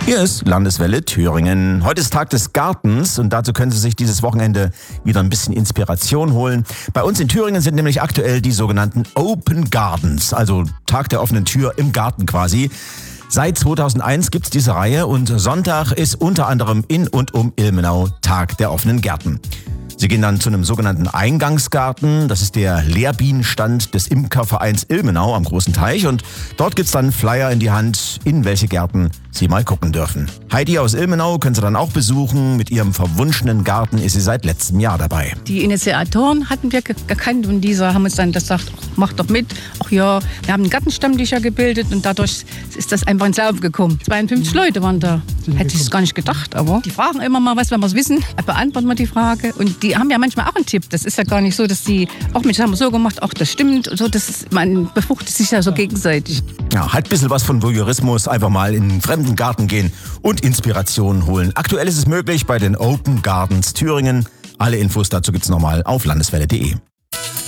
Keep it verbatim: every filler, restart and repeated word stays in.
Hier ist Landeswelle Thüringen. Heute ist Tag des Gartens und dazu können Sie sich dieses Wochenende wieder ein bisschen Inspiration holen. Bei uns in Thüringen sind nämlich aktuell die sogenannten Open Gardens, also Tag der offenen Tür im Garten quasi. Seit zweitausendeins gibt's diese Reihe und Sonntag ist unter anderem in und um Ilmenau Tag der offenen Gärten. Sie gehen dann zu einem sogenannten Eingangsgarten. Das ist der Lehrbienenstand des Imkervereins Ilmenau am Großen Teich. Und dort gibt's dann Flyer in die Hand, in welche Gärten Sie mal gucken dürfen. Heidi aus Ilmenau können Sie dann auch besuchen. Mit ihrem verwunschenen Garten ist sie seit letztem Jahr dabei. Die Initiatoren hatten wir gekannt und diese haben uns dann gesagt, ach, mach doch mit. Ach ja, wir haben einen Gartenstammtisch gebildet und dadurch ist das einfach ins Laufen gekommen. zweiundfünfzig Leute waren da. Hätte ich es gar nicht gedacht, aber die fragen immer mal was, wenn wir es wissen. Beantworten wir die Frage und die haben ja manchmal auch einen Tipp. Das ist ja gar nicht so, dass die, auch Mensch, haben wir so gemacht, auch das stimmt und so. Das ist, man befruchtet sich ja so gegenseitig. Ja, halt ein bisschen was von Voyeurismus, einfach mal in einen fremden Garten gehen und Inspirationen holen. Aktuell ist es möglich bei den Open Gardens Thüringen. Alle Infos dazu gibt's nochmal auf landeswelle punkt de.